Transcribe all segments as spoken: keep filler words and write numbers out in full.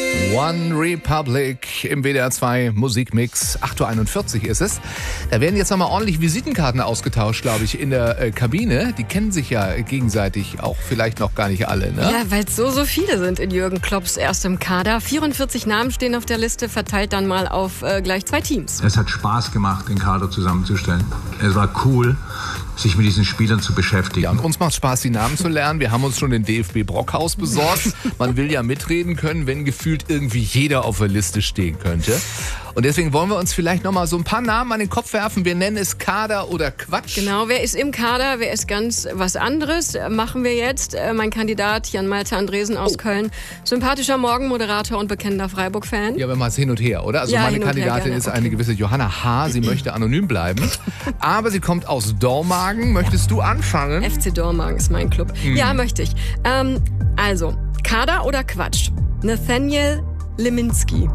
One Republic im W D R zwei Musikmix. acht Uhr einundvierzig ist es. Da werden jetzt nochmal ordentlich Visitenkarten ausgetauscht, glaube ich, in der äh, Kabine. Die kennen sich ja gegenseitig auch vielleicht noch gar nicht alle, ne? Ja, weil es so, so viele sind in Jürgen Klopps erstem Kader. vierundvierzig Namen stehen auf der Liste, verteilt dann mal auf äh, gleich zwei Teams. Es hat Spaß gemacht, den Kader zusammenzustellen. Es war cool, sich mit diesen Spielern zu beschäftigen. Ja, und uns macht Spaß, die Namen zu lernen. Wir haben uns schon den D F B Brockhaus besorgt. Man will ja mitreden können, wenn gefühlt irgendwie jeder auf der Liste stehen könnte. Und deswegen wollen wir uns vielleicht noch mal so ein paar Namen an den Kopf werfen. Wir nennen es Kader oder Quatsch. Genau, wer ist im Kader, wer ist ganz was anderes, machen wir jetzt. Mein Kandidat Jan-Malte Andresen aus oh. Köln, sympathischer Morgenmoderator und bekennender Freiburg-Fan. Ja, wenn mal es hin und her, oder? Also ja, meine Kandidatin ist okay. eine gewisse Johanna H. Sie möchte anonym bleiben, aber sie kommt aus Dormagen. Möchtest du anfangen? F C Dormagen ist mein Club. Hm. Ja, möchte ich. Ähm, also, Kader oder Quatsch? Nathaniel Leminski.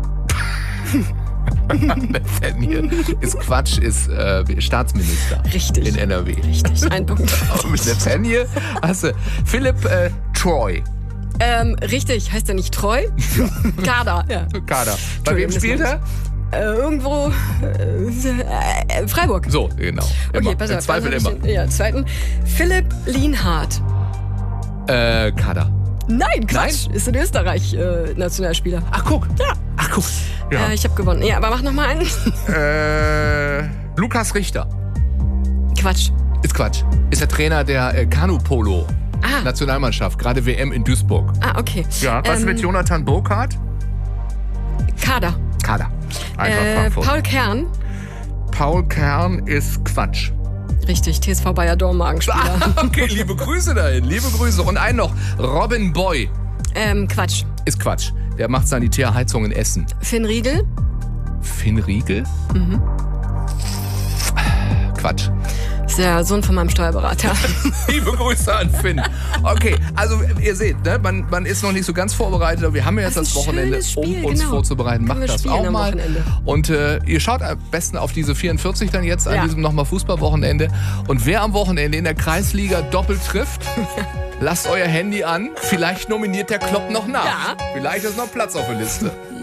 Nathaniel ist Quatsch, ist äh, Staatsminister. Richtig. In N R W. Richtig, ein Punkt. Aber mit Nathaniel hast du Philipp äh, Troy. Ähm, richtig, heißt er nicht Treu? Ja. Kader. Ja. Kader. Bei wem spielt er? Äh, irgendwo äh, äh, Freiburg. So, genau. Okay, immer. pass auf. Im Zweifel immer. Bisschen, ja, zweiten. Philipp Lienhardt. Äh, Kader. Nein, Quatsch. Nein? Ist in Österreich äh, Nationalspieler. Ach, guck. Ja. Ach, guck. Ja. Äh, ich habe gewonnen. Ja, aber mach noch mal einen. Äh, Lukas Richter. Quatsch. Ist Quatsch. Ist der Trainer der äh, Kanu-Polo. Ah. Nationalmannschaft, gerade W M in Duisburg. Ah, okay. Ja, was ähm, mit Jonathan Burkhardt? Kader. Kader. Einfach äh, Paul Kern. Paul Kern ist Quatsch. Richtig, T S V Bayer Dormagen-Spieler. Ah, okay, liebe Grüße dahin, liebe Grüße. Und einen noch, Robin Boy. Ähm, Quatsch. Ist Quatsch. Der macht Sanitärheizung in Essen. Finn Riegel. Finn Riegel? Mhm. Quatsch. Ist der Sohn von meinem Steuerberater. Liebe Grüße an Finn. Okay, also ihr seht, ne, man, man ist noch nicht so ganz vorbereitet, aber wir haben ja jetzt das, das Wochenende, Spiel, um uns genau. vorzubereiten. Macht das auch mal. Und äh, ihr schaut am besten auf diese vierundvierzig dann jetzt an ja. diesem nochmal Fußballwochenende. Und wer am Wochenende in der Kreisliga doppelt trifft, lasst euer Handy an. Vielleicht nominiert der Klopp noch nach. Ja. Vielleicht ist noch Platz auf der Liste.